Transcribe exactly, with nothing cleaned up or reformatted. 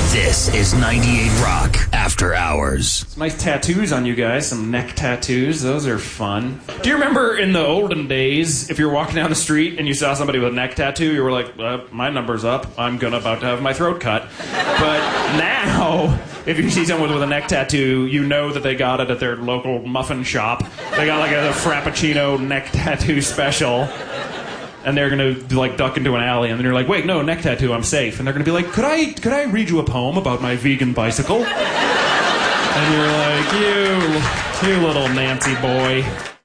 This is ninety-eight Rock After Hours. Some nice tattoos on you guys, some neck tattoos. Those are fun. Do you remember in the olden days, if you were walking down the street and you saw somebody with a neck tattoo, you were like, uh, my number's up. I'm gonna about to have my throat cut. But now, if you see someone with a neck tattoo, you know that they got it at their local muffin shop. They got like a Frappuccino neck tattoo special. And they're gonna like duck into an alley, and then you're like, "Wait, no, neck tattoo, I'm safe." And they're gonna be like, "Could I, could I read you a poem about my vegan bicycle?" And you're like, "You, you little Nancy boy."